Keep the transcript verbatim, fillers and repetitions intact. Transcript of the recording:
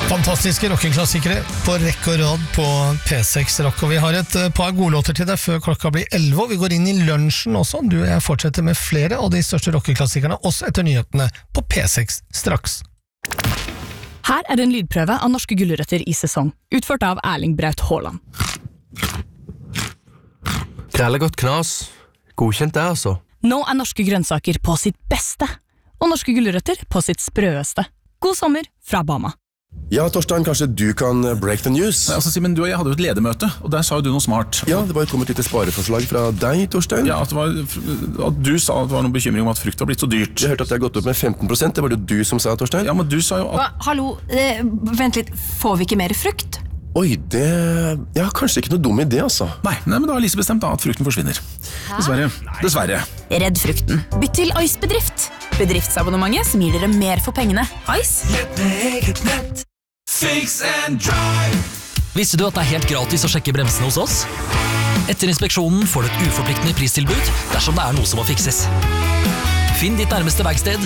Fantastiske rockeklassikere på rekke og rad på P seks Rock, og vi har et par gode låter til deg før klokka blir elleve, og vi går inn i lunsjen også. Du og jeg fortsetter med flere av de største rockeklassikerne, også etter nyhetene på P seks straks. Her er en lydprøve av norske gulrøtter i sesong, utført av Erling Braut Haaland. Krellegodt knas. Godkjent det, altså. Nå er norske grønnsaker på sitt beste, og norske gulrøtter på sitt sprøeste. God sommer fra Bama. Ja, Torstein, kanskje du kan break the news? Altså, Simen, du og jeg hadde jo et ledermøte, og der sa jo du noe smart. Ja, det var jo kommet litt spareforslag fra deg, Torstein. Ja, at, det var, at du sa at det var noen bekymring om at frukt var blitt så dyrt. Jeg hørte at det har gått opp med femten prosent, det var det du som sa, Torstein. Ja, men du sa jo at... Hva? Hallo, eh, vent litt, får vi ikke mer frukt? Oi, det... Ja, kanskje ikke noe dum idé, altså. Nei, nei men da har Lise bestemt da at frukten forsvinner. Hæ? Dessverre. Dessverre. Redd frukten. Bytt til Ice Bedrift. Bedriftsabonnementet som gir dere mer for pengene. Ice. Lett med eget nett. Fix and drive. Visste du at det er helt gratis å sjekke bremsene hos oss? Etter inspeksjonen får du et uforpliktende pristilbud dersom det er noe som må fikses. Finn ditt nærmeste verksted